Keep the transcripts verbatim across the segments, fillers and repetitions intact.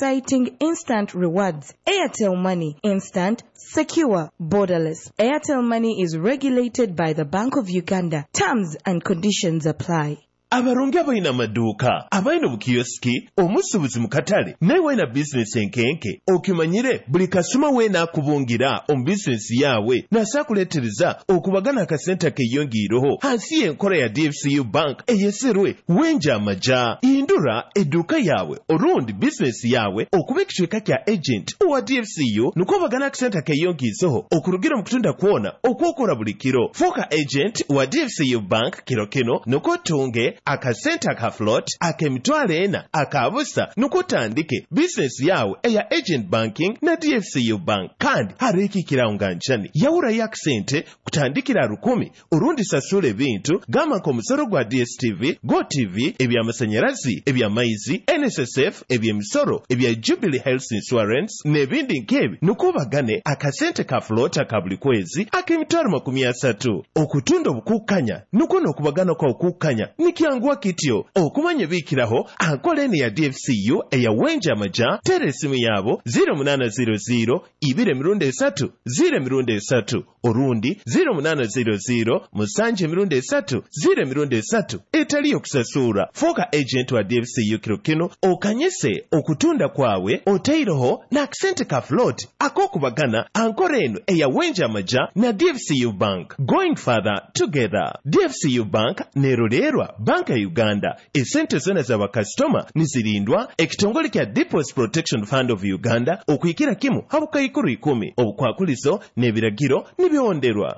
exciting instant rewards. Airtel Money, instant, secure, borderless. Airtel Money is regulated by the Bank of Uganda. Terms and conditions apply. Abarungi abaina maduuka abaina bukiyosiki omusubuzi mu katale naye waina bizinesi enkenke okimanyire buli kasuma weena akubungira omu bizinesi yawe nasakuleetereza okubagana akasente akeyongiireho hansi y'enkola ya D F C U Bank eyeserwe wenja amaja hindura edduuka yawe orundi bizinesi yawe okuba ekicweka kya agent owa D F C U nuko bagana akasente akeyongiizeho okurugira mu kutunda kwona okwokola buli kiro foka agent wa D F C U Bank kiro kino nuko tunge akasente aka float akemitwalo ena akabusa nukutandike bizinesi yawe eya agent banking na D F C U Bank kandi harikikirawo nga nchani yawurayo akasente kutandikira rukumi urundi sasula ebintu gama nk'omusoro gwa D S T V, Go T V, eby'amasanyalazi, eby'amaizi, N S S F, eby'emisoro, ebya Jubilee Health Insurance n'ebindi nk'ebi nukubagane akasente ka float aka buli kwezi akemitwalo makumi asatu okutunda obukukanya nuko n'okubagana kwa okukanya nikyanguwa kityo okumanya biikiraho ankola eno ya D F C U eya wenja amaja tere esimu yabo zero munana zero zero ibire mirundi esatu ziro mirundi esatu orundi zero munana zero zero musanje mirundi esatu ziro mirundi esatu etali okusasura foka agent wa D F C U kiro kino okanyese okutunda kwawe oteiroho na akasente ka float akokubagana ankola eno eya wenja amaja na D F C U Bank going further together. D F C U Bank nerolerwa Banka ya Uganda esente zona za bakasitoma nizirindwa ekitongole kya Deposit Protection Fund of Uganda okuyikira kimu habuka ikuru ikumi obukwakulizo n'ebiragiro nibionderwa.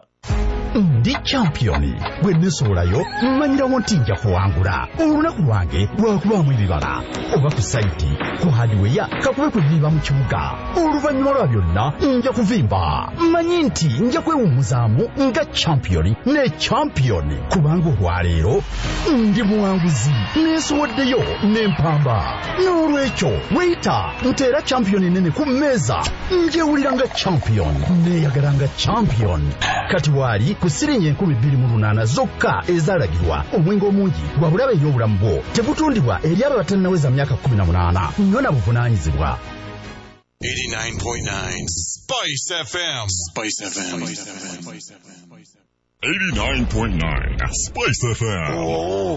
Ndi championi bwenesolayo mmanyirawo nti nja kuwangula olunaku lwange lwakubamu ebibala oba ku saiti ku hadiweya kakube kuviva mu kibuga oluvannyuma lwa byonna nja kuvimba mmanyi nti nja kwewummuzaamu nga championi ne championi kubanga olwaleero ndi muwanguzi neesowoddeyo n'empamba n'olwekyo weyita nteera championi nene ku mmeeza njewulira nga champion neeyagala nga champion kati waali ku siringi enkumi bbiri mu lunaana zokka ezaalagirwa omwenge omungi gwa bulabe eri obulamu bwo tebutundibwa eri abo abatannaweza myaka kumi na munaana nnyo na buvunaanyizibwa. eighty-nine point nine Spice F M. Spice F M. eighty-nine point nine Spice F M.